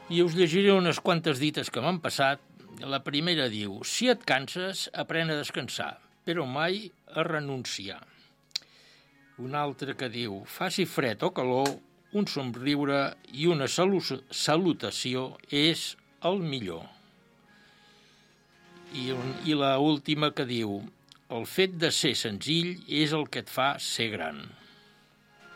I us llegiré unes quantes dites que m'han passat. La primera diu: si et canses, aprèn a descansar, però mai a renunciar. Una altra que diu: faci fred o calor, un somriure i una salutació és el millor. I la última que diu: el fet de ser senzill és el que et fa ser gran.